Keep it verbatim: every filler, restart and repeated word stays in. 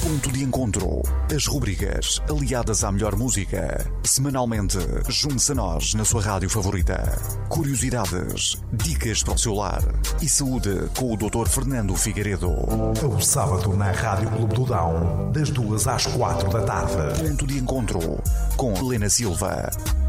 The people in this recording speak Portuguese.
Ponto de Encontro. As rubricas aliadas à melhor música. Semanalmente, junte-se a nós na sua rádio favorita. Curiosidades, dicas para o seu lar e saúde com o doutor Fernando Figueiredo. O sábado na Rádio Clube do Dão, das duas às quatro da tarde. Ponto de Encontro com Helena Silva.